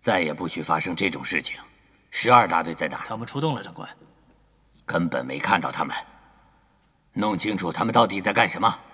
再也不许发生这种事情。12大队在哪儿？ 他们出动了，长官。 根本没看到他们。弄清楚他们到底在干什么。